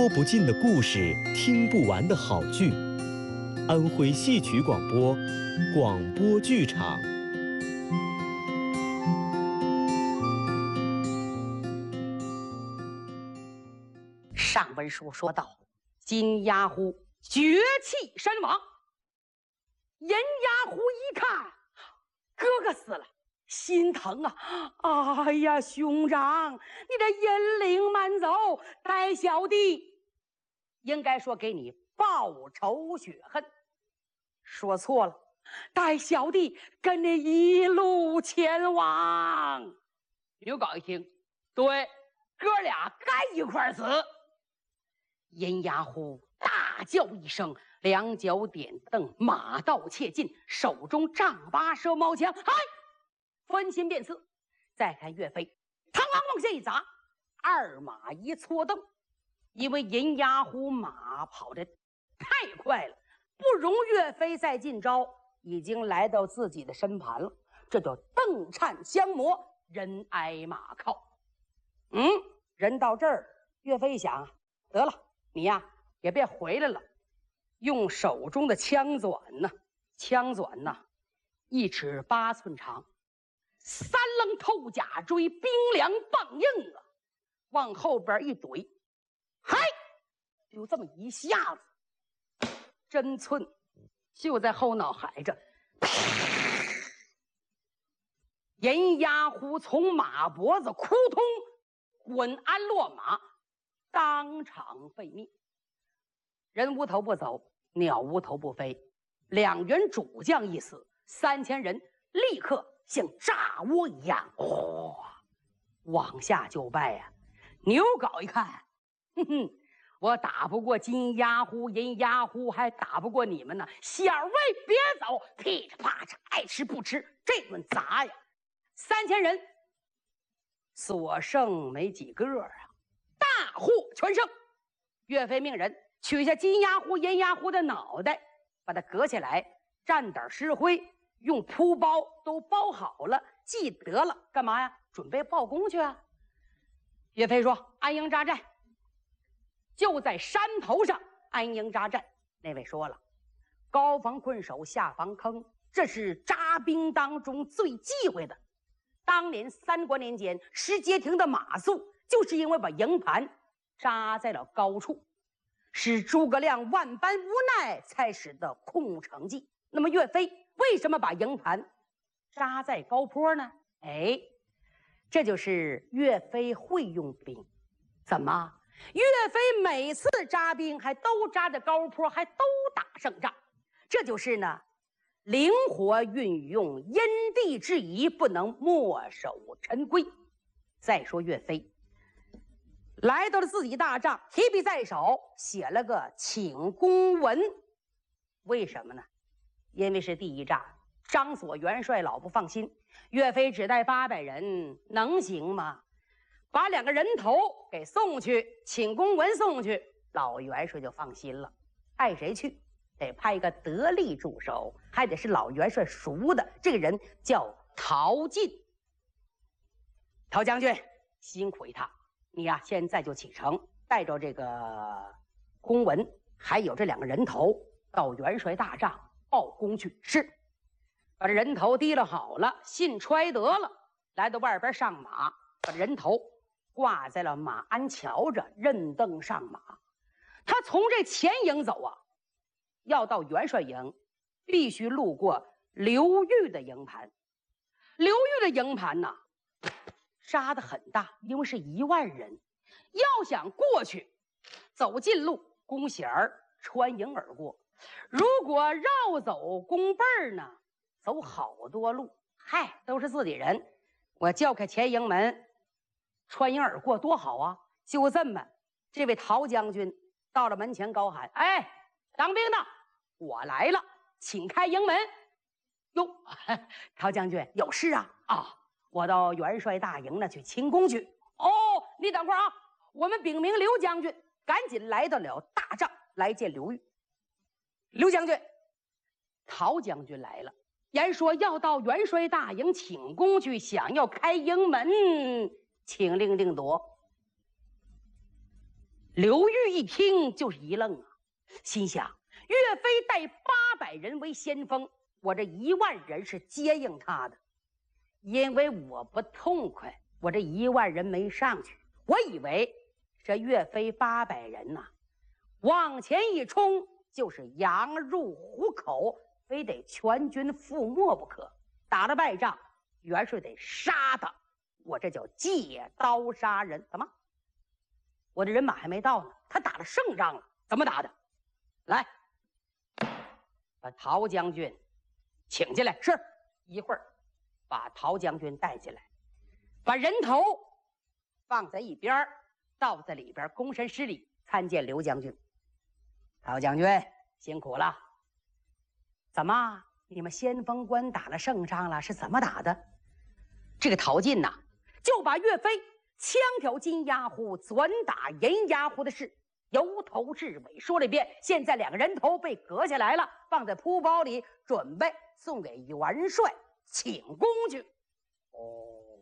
说不尽的故事，听不完的好剧。安徽戏曲广播，广播剧场。 上文书说到，金牙虎绝气身亡。银牙虎一看，哥哥死了，心疼啊！哎呀，兄长，你这引领慢走，待小弟应该说给你报仇雪恨。说错了，待小弟跟你一路前往。刘高一听，对，哥俩该一块死。银牙虎大叫一声，两脚点蹬，马到切近，手中丈八蛇矛枪，嗨，分心变色。再看岳飞，螳螂往下一砸，二马一错蹬，因为银牙虎马跑得太快了，不容岳飞再进招，已经来到自己的身盘了。这叫蹬颤相磨，人挨马靠。人到这儿，岳飞想，得了，你呀也别回来了，用手中的枪转1尺8寸长，3棱透甲锥，冰凉棒硬啊，往后边一怼，嗨，就这么一下子，真寸就在后脑海这，银牙虎从马脖子扑通滚鞍落马，当场废灭。人无头不走，鸟无头不飞，两员主将一死，3000人立刻像炸窝一样，往下就败呀。牛皋一看，我打不过金牙虎、银牙虎，还打不过你们呢。小尉别走，噼里啪嚓，爱吃不吃，这顿砸呀！3000人所剩没几个啊，大获全胜。岳飞命人取下金牙虎、银牙虎的脑袋，把它割下来，蘸点石灰，用铺包都包好了，记得了，干嘛呀？准备报功去啊！岳飞说：“安营扎寨，就在山头上安营扎寨。”那位说了，高防困守，下防坑，这是扎兵当中最忌讳的。当年3国年间，石碣亭的马谡就是因为把营盘扎在了高处，使诸葛亮万般无奈，才使得空城计。那么岳飞为什么把营盘扎在高坡呢？这就是岳飞会用兵。怎么？岳飞每次扎兵还都扎在高坡，还都打胜仗。这就是呢，灵活运用因地制宜，不能墨守成规。再说岳飞来到了自己大帐，提笔在手，写了个请公文。为什么呢？因为是第一仗，张所元帅老不放心，岳飞只带800人，能行吗？把2个人头给送去，请公文送去，老元帅就放心了。派谁去？得派一个得力助手，还得是老元帅熟的。这个人叫陶进。陶将军，辛苦一趟，你呀现在就启程，带着这个公文，还有这2个人头，到元帅大帐报功去。是，把这人头提了好了，信揣得了，来到外边上马，把人头挂在了马鞍桥着，任凳上马。他从这前营走啊，要到元帅营，必须路过刘裕的营盘。刘裕的营盘呢，扎得很大，因为是1万人，要想过去，走近路，弓弦儿穿营而过；如果绕走弓背儿呢，走好多路。嗨，都是自己人，我叫开前营门，穿营而过多好啊！就这么，这位陶将军到了门前高喊：“哎，当兵的，我来了，请开营门。”哟，陶将军有事啊？我到元帅大营呢去请功去。哦，你等会儿啊，我们禀明刘将军。赶紧来到了大帐来见刘裕。刘将军，陶将军来了，言说要到元帅大营请功去，想要开营门，请令定夺。 刘裕一听就是一愣啊，心想岳飞带800人为先锋，我这1万人是接应他的，因为我不痛快，我这1万人没上去。我以为这岳飞800人呐，往前一冲就是羊入虎口，非得全军覆没不可。打了败仗，元帅得杀他，我这叫借刀杀人。怎么？我的人马还没到呢，他打了胜仗了，怎么打的？来，把陶将军请进来。是，一会儿把陶将军带进来，把人头放在一边，倒在里边，躬身施礼，参见刘将军。陶将军辛苦了。怎么，你们先锋官打了胜仗了？是怎么打的？这个陶进呐，就把岳飞枪挑金牙虎、转打银牙虎的事由头至尾说了一遍。现在2个人头被割下来了，放在铺包里，准备送给元帅请功去。哦，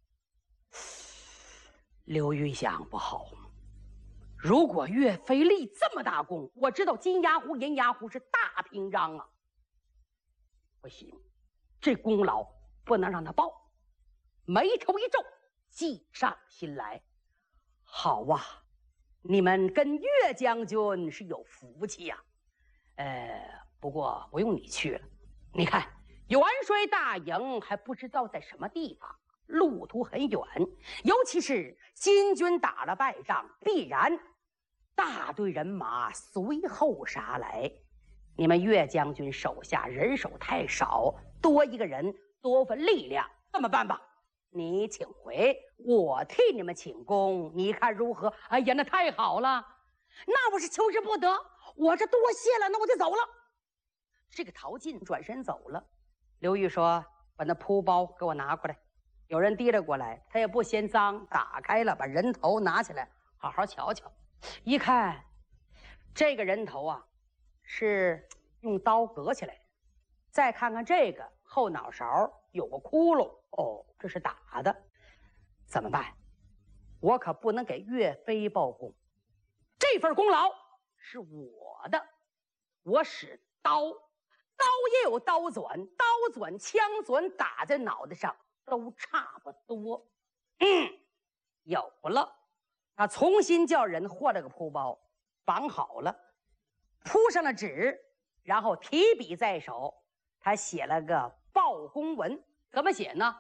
刘裕想，不好，如果岳飞立这么大功，我知道金牙虎、银牙虎是大屏障啊，不行，这功劳不能让他报。眉头一皱，计上心来。好啊，你们跟岳将军是有福气呀。不过不用你去了。你看，元帅大营还不知道在什么地方，路途很远，尤其是金军打了败仗，必然大队人马随后杀来。你们岳将军手下人手太少，多一个人多份力量。这么办吧，你请回，我替你们请功，你看如何？哎呀，那太好了，那我是求之不得，我这多谢了，那我就走了。这个陶进转身走了。刘裕说：“把那铺包给我拿过来。”有人提了过来，他也不嫌脏，打开了，把人头拿起来，好好瞧瞧。一看，这个人头啊，是用刀割起来的。再看看这个后脑勺有个窟窿，哦，这是打的。怎么办？我可不能给岳飞报功，这份功劳是我的。我使刀，刀也有刀转，刀转枪转打在脑袋上都差不多。有了。他重新叫人换了个铺包，绑好了，铺上了纸，然后提笔在手，他写了个报功文。怎么写呢？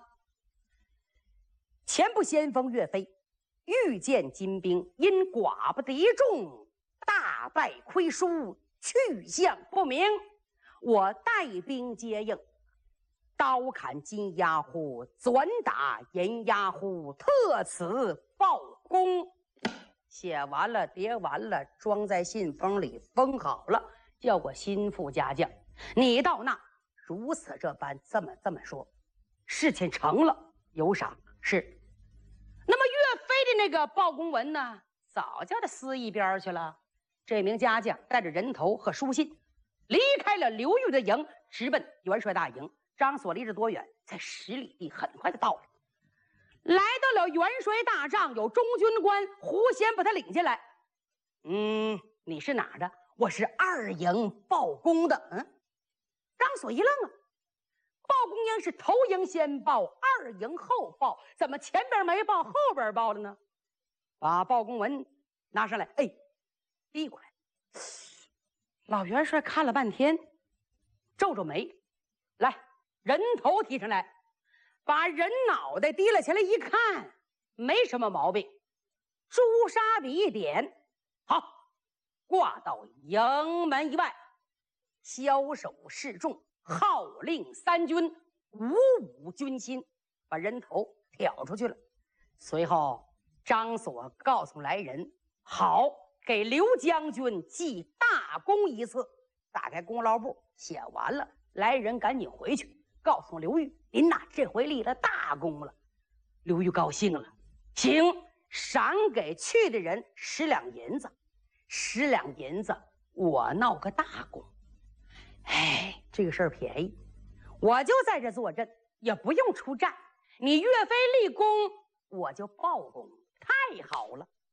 前部先锋岳飞遇见金兵，因寡不敌众，大败亏输，去向不明。我带兵接应，刀砍金牙虎，转打银牙虎，特此报功。写完了，叠完了，装在信封里，封好了，叫过心腹家将。你到那如此这般，这么说，事情成了，有赏是。那么岳飞的那个报功文呢，早叫他撕一边去了。这名家将带着人头和书信，离开了刘裕的营，直奔元帅大营。张所离着多远？才10里地，很快就到了。来到了元帅大帐，有中军官胡先把他领进来。你是哪的？我是2营报功的。张所一愣啊，报功营是头营先报，2营后报，怎么前边没报，后边报了呢？把报功文拿上来，递过来。老元帅看了半天，皱皱眉，来，人头提上来。把人脑袋提了起来一看，没什么毛病，朱砂笔一点，好，挂到营门以外，枭首示众，号令3军，鼓舞军心，把人头挑出去了。随后张所告诉来人，好，给刘将军记大功一次。打开功劳簿，写完了，来人赶紧回去告诉刘裕，您呐这回立了大功了。刘裕高兴了，行，赏给去的人10两银子，10两银子，我闹个大功。这个事儿便宜，我就在这坐镇，也不用出战。你岳飞立功，我就报功，太好了。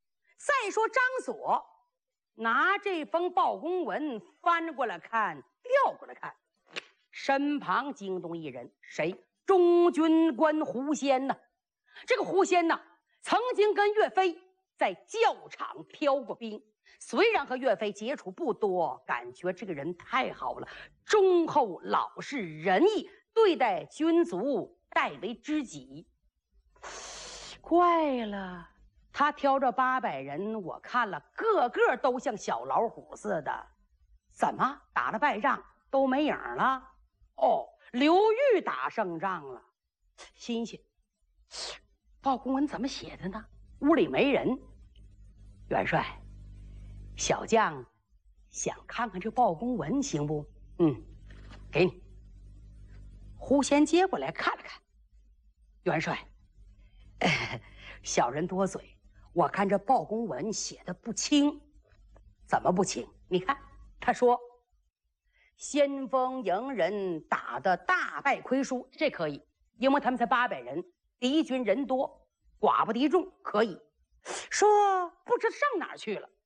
再说张所拿这封报公文翻过来看，调过来看，身旁惊动一人，谁？中军官胡仙呢？这个胡仙呢，曾经跟岳飞在教场飘过兵，虽然和岳飞接触不多，感觉这个人太好了，忠厚老实仁义，对待军卒代为知己。怪了，他挑这800人，我看了个个都像小老虎似的，怎么打了败仗都没影了？哦，刘裕打胜仗了。新鲜，报公文怎么写的呢？屋里没人。元帅，小将想看看这报公文，行不？给你。胡仙接过来看了看。元帅，小人多嘴，我看这报公文写的不清。怎么不清？你看，他说先锋营人打得大败亏输，这可以，因为他们才800人，敌军人多，寡不敌众，可以。说不知上哪儿去了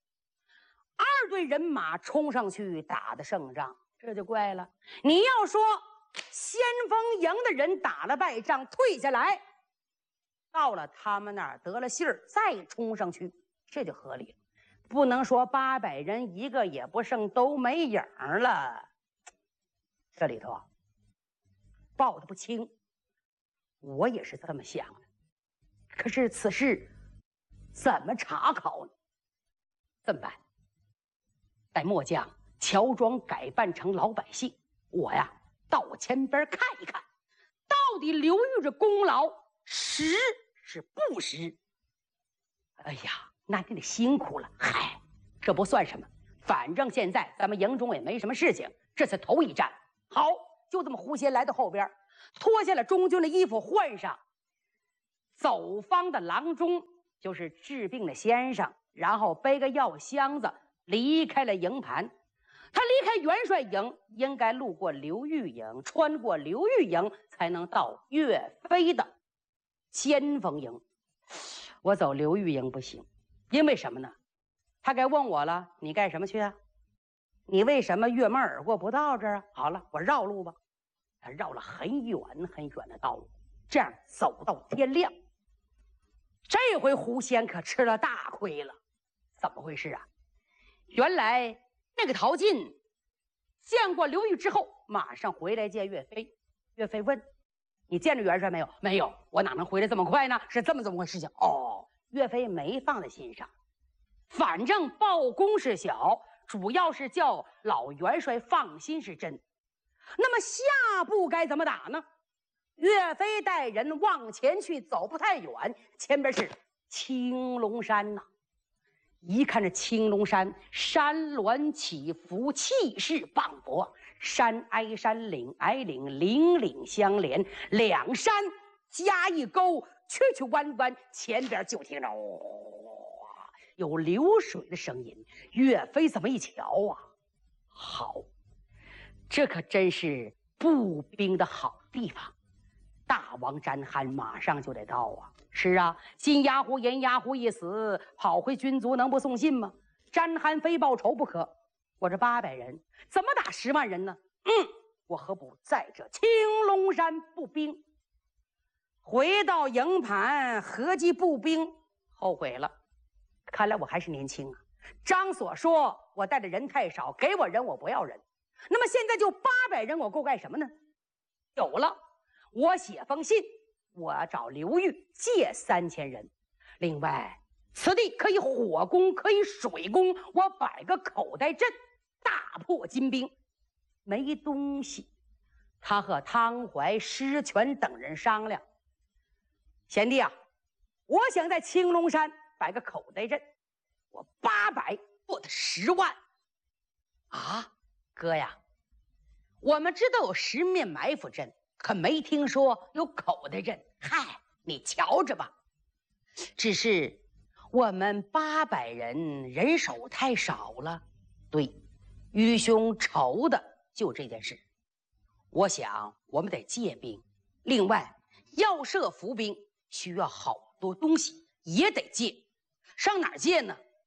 ，2队人马冲上去打的胜仗，这就怪了。你要说先锋营的人打了败仗退下来，到了他们那儿得了信儿再冲上去，这就合理了。不能说800人一个也不剩，都没影儿了。这里头报的不清，我也是这么想的。可是此事怎么查考呢？这么办，待末将乔装改扮成老百姓，我呀到我前边看一看，到底刘裕这功劳实是不实。哎呀，那你得辛苦了。嗨，这不算什么，反正现在咱们营中也没什么事情，这是头一战。好，就这么胡仙来到后边，脱下了中军的衣服，换上走方的郎中，就是治病的先生，然后背个药箱子离开了营盘。他离开元帅营，应该路过刘裕营，穿过刘裕营，才能到岳飞的先锋营。我走刘裕营不行，因为什么呢？他该问我了，你干什么去啊？你为什么越门而过不到这儿啊？好了，我绕路吧。他绕了很远很远的道路，这样走到天亮。这回胡仙可吃了大亏了。怎么回事啊？原来那个陶进见过刘裕之后，马上回来见岳飞。岳飞问：“你见着元帅没有？”“没有。”“我哪能回来这么快呢？”“是这么个事情。”哦，岳飞没放在心上，反正报功是小，主要是叫老元帅放心是真。那么下步该怎么打呢？岳飞带人往前去，走不太远，前边是青龙山呐。一看这青龙山，山峦起伏，气势磅礴，山挨山，岭挨岭，岭岭相连，两山夹一沟，曲曲弯弯，前边就听着有流水的声音。岳飞这么一瞧啊，好，这可真是步兵的好地方。大王詹憨马上就得到啊！是啊，金牙虎、银牙虎一死，跑回军卒能不送信吗？詹憨非报仇不可。我这800人怎么打10万人呢？我何不在这青龙山步兵？回到营盘合计步兵，后悔了。看来我还是年轻啊。张所说我带的人太少，给我人我不要人。那么现在就800人，我够干什么呢？有了。我写封信，我要找刘裕借3000人。另外，此地可以火攻，可以水攻，我摆个口袋阵，大破金兵。没东西，他和汤怀、施权等人商量：“贤弟啊，我想在青龙山摆个口袋阵，我800做他10万。”啊，哥呀，我们知道有10面埋伏阵，可没听说有口袋阵。嗨，你瞧着吧。只是我们800人人手太少了。对，愚兄愁的就这件事。我想我们得借兵，另外要设伏兵需要好多东西，也得借。上哪儿借呢？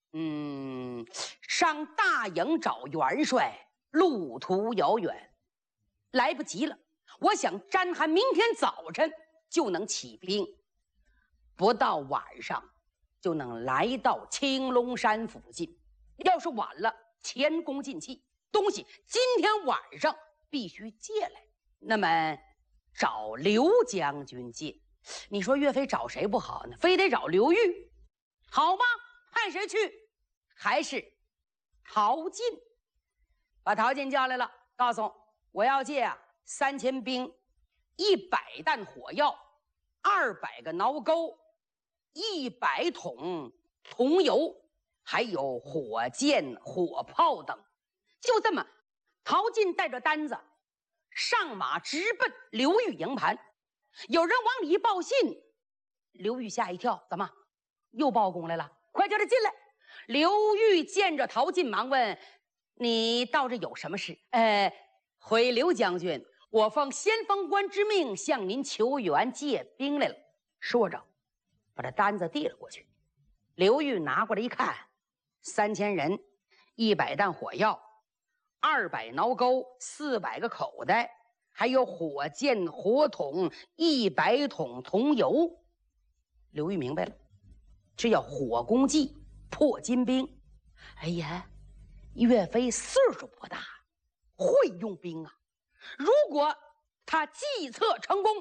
上大营找元帅，路途遥远，来不及了。我想詹韩明天早晨就能起兵，不到晚上就能来到青龙山附近。要是晚了，前功尽弃，东西今天晚上必须借来。那么找刘将军借，你说岳飞找谁不好呢？非得找刘裕，好吧？派谁去？还是陶进。把陶进叫来了，告诉我要借3000兵，100担火药，200个挠钩，100桶桐油，还有火箭、火炮等。就这么，陶进带着单子上马，直奔刘裕营盘。有人往里一报信，刘裕吓一跳，怎么又报功来了？快叫他进来！刘裕见着陶进，忙问：“你到这有什么事？”回刘将军，我奉先锋官之命向您求援借兵来了。说着，把这单子递了过去。刘裕拿过来一看，3000人，100担火药，200挠钩，400个口袋，还有火箭、火筒100桶桐油。刘裕明白了，这叫火攻计，破金兵。哎呀，岳飞岁数不大，会用兵啊！如果他计策成功，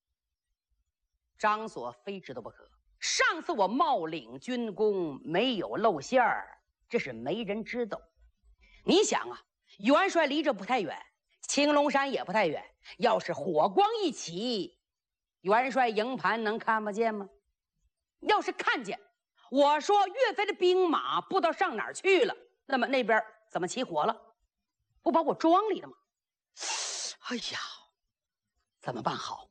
张所非知都不可。上次我冒领军功没有露馅儿，这是没人知道。你想啊，元帅离这不太远，青龙山也不太远，要是火光一起，元帅营盘能看不见吗？要是看见，我说岳飞的兵马不知道上哪儿去了，那么那边怎么起火了？不把我装里了吗？哎呀，怎么办好？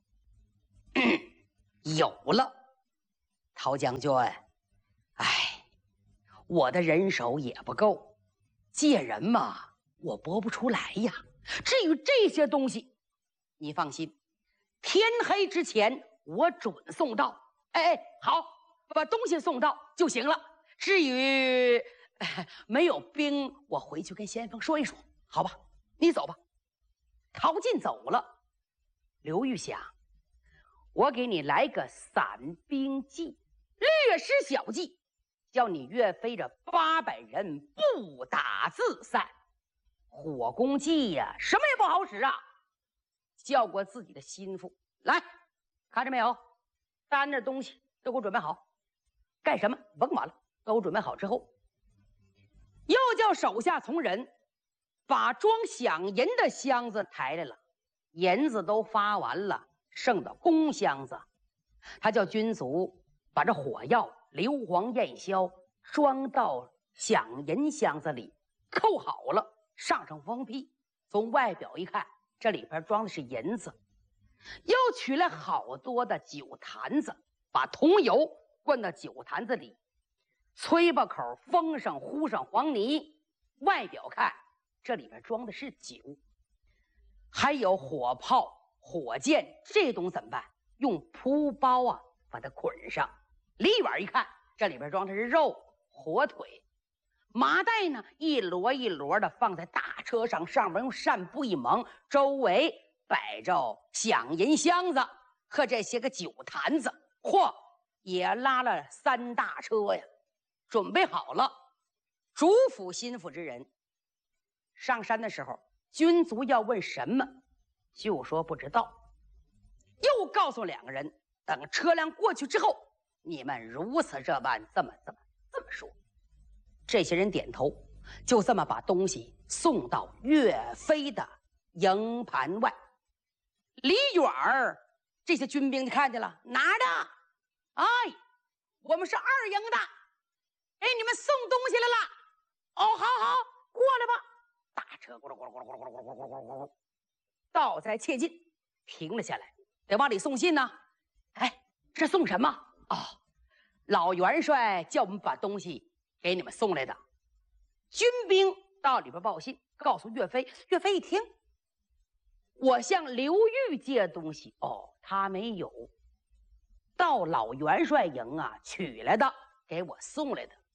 有了，陶将军，哎，我的人手也不够，借人嘛，我拨不出来呀。至于这些东西，你放心，天黑之前我准送到。好，把东西送到就行了。至于没有兵，我回去跟先锋说一说，好吧？你走吧。陶进走了，刘裕想，我给你来个散兵计，略施小计，叫你岳飞这800人不打自散。火攻计呀，什么也不好使啊！叫过自己的心腹来，看着没有？担着东西都给我准备好。干什么？甭管了，都准备好之后，又叫手下从人把装饷银的箱子抬来了，银子都发完了，剩的公箱子。他叫军卒把这火药、硫磺、焰硝装到饷银箱子里，扣好了，上上封闭。从外表一看，这里边装的是银子。又取来好多的酒坛子，把桐油灌到酒坛子里，吹把口封上，糊上黄泥。外表看，这里边装的是酒，还有火炮、火箭，这东西怎么办？用铺包把它捆上。离远一看，这里边装的是肉、火腿。麻袋呢，一摞一摞的放在大车上，上面用扇布一蒙，周围摆着饷银箱子和这些个酒坛子，嚯，也拉了3大车呀，准备好了。主府心腹之人上山的时候，军卒要问什么，就说不知道。又告诉2个人，等车辆过去之后，你们如此这般，这么说。这些人点头，就这么把东西送到岳飞的营盘外。离远儿，这些军兵就看见了，拿着，哎，我们是2营的，给你们送东西来了。哦，好，过来吧。大车咕噜咕噜咕噜咕噜咕噜咕噜咕噜咕噜，道在切近，停了下来，得往里送信呢。这送什么？老元帅叫我们把东西给你们送来的。军兵到里边报信，告诉岳飞。岳飞一听，我向刘裕借东西，他没有，到老元帅营取来的，给我送来的。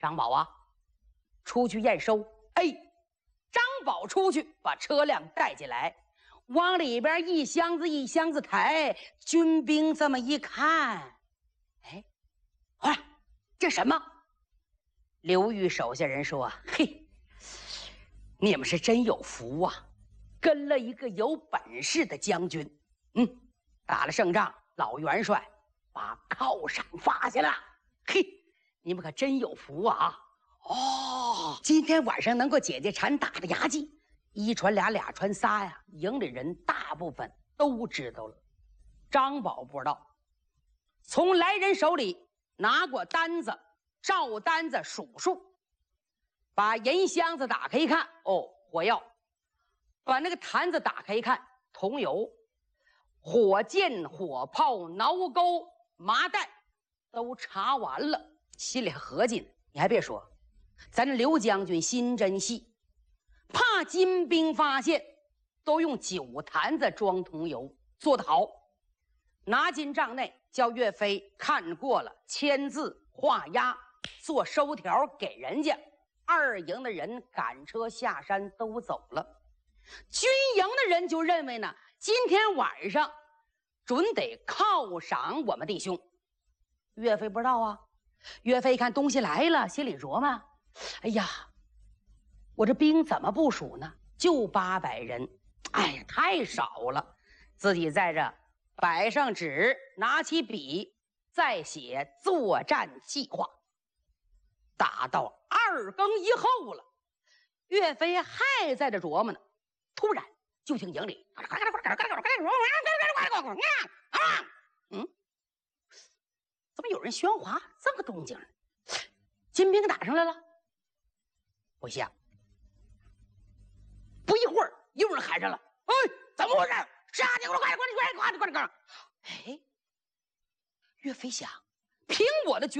张宝啊，出去验收。哎，张宝出去把车辆带进来，往里边一箱子一箱子抬。军兵这么一看，哎，啊，这什么？刘裕手下人说：“嘿，你们是真有福啊，跟了一个有本事的将军。打了胜仗，老元帅把犒赏发下了。嘿，你们可真有福啊！哦，今天晚上能够解馋打的牙祭，一传俩，俩传仨呀，营里人大部分都知道了。张宝不知道，从来人手里拿过单子，照单子数数，把银箱子打开一看，哦，火药；把那个坛子打开一看，桐油、火箭、火炮、挠钩、麻袋都查完了，心里合计呢。你还别说，咱这刘将军心真细，怕金兵发现，都用酒坛子装桐油，做得好。拿进帐内，叫岳飞看过了，签字画押，做收条给人家。二营的人赶车下山都走了，军营的人就认为呢，今天晚上准得犒赏我们弟兄。岳飞不知道啊，岳飞一看东西来了，心里琢磨：哎呀，我这兵怎么部署呢？就800人，哎呀，太少了。自己在这摆上纸，拿起笔，再写作战计划。打到2更以后了，岳飞还在这琢磨呢，突然就听营里怎么有人喧哗？这个动静呢？金兵打上来了。我想，不一会儿，又有人喊上了：“哎，怎么回事？杀你！快！哎，岳飞想，凭我的